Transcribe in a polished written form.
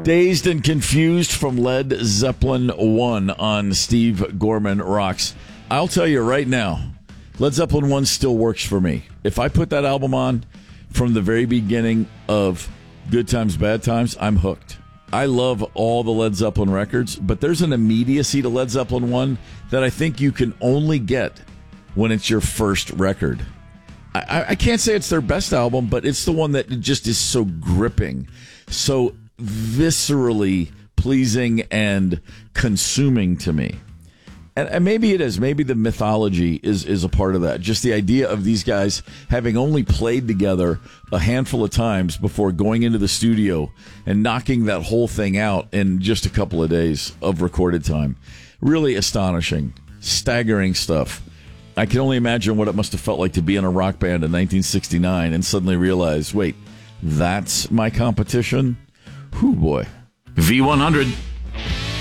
Dazed and Confused from Led Zeppelin 1 on Steve Gorman Rocks. I'll tell you right now, Led Zeppelin 1 still works for me. If I put that album on from the very beginning of Good Times, Bad Times, I'm hooked. I love all the Led Zeppelin records, but there's an immediacy to Led Zeppelin 1 that I think you can only get when it's your first record. I can't say it's their best album, but it's the one that just is so gripping, so viscerally pleasing and consuming to me. And maybe it is. Maybe the mythology is a part of that. Just the idea of these guys having only played together a handful of times before going into the studio and knocking that whole thing out in just a couple of days of recorded time. Really astonishing, staggering stuff. I can only imagine what it must have felt like to be in a rock band in 1969 and suddenly realize, wait, that's my competition? Whew, boy. V100.